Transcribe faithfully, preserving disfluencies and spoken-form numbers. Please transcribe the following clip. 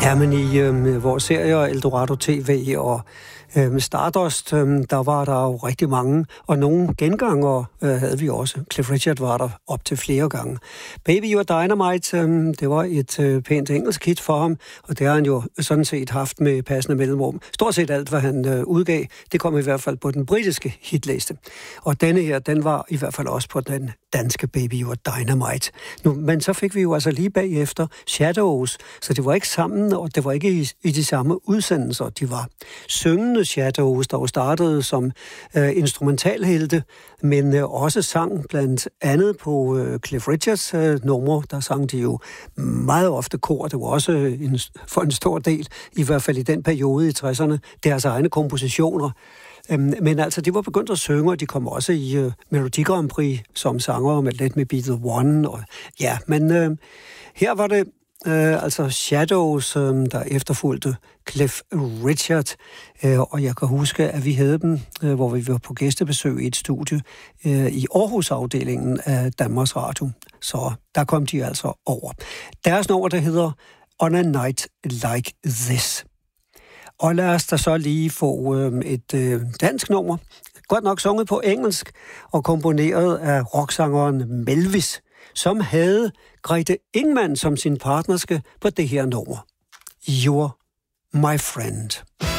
Ja, men i øh, vores serier Eldorado T V og øh, Stardust, øh, der var der jo rigtig mange, og nogle gengangere øh, havde vi også. Cliff Richard var der op til flere gange. Baby You're Dynamite, øh, det var et øh, pænt engelsk hit for ham, og det har han jo sådan set haft med passende mellemrum. Stort set alt, hvad han øh, udgav, det kom i hvert fald på den britiske hitliste. Og denne her, den var i hvert fald også på den danske Baby You're Dynamite. Nu, men så fik vi jo altså lige bagefter Shadows, så det var ikke sammen, og det var ikke i, i de samme udsendelser. De var syngende Shadows, der jo startede som øh, instrumentalhelte, men øh, også sang blandt andet på øh, Cliff Richards øh, numre. Der sang de jo meget ofte kor. Det var også en, for en stor del, i hvert fald i den periode i tresserne, deres egne kompositioner. Øhm, men altså, de var begyndt at synge, og de kom også i øh, Melodi Grand Prix som sanger med Let Me Be The One. Og, ja, men øh, her var det øh, altså Shadows, øh, der efterfulgte Cliff Richard. Øh, og jeg kan huske, at vi havde dem, øh, hvor vi var på gæstebesøg i et studie øh, i Aarhus-afdelingen af Danmarks Radio. Så der kom de altså over. Deres nummer, der hedder On a Night Like This. Og lad os da så lige få øh, et øh, dansk nummer. Godt nok sunget på engelsk og komponeret af rocksangeren Melvis, som havde Grete Ingman som sin partnerske på det her nummer. You're My Friend.